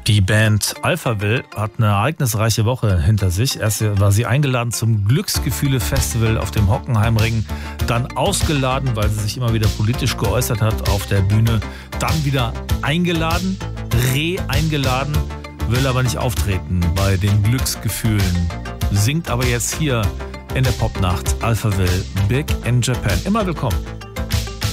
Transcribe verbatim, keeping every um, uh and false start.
Die Band Alphaville hat eine ereignisreiche Woche hinter sich. Erst war sie eingeladen zum Glücksgefühle-Festival auf dem Hockenheimring, dann ausgeladen, weil sie sich immer wieder politisch geäußert hat auf der Bühne, dann wieder eingeladen, re-eingeladen, will aber nicht auftreten bei den Glücksgefühlen, singt aber jetzt hier in der Popnacht Alphaville Big in Japan. Immer willkommen.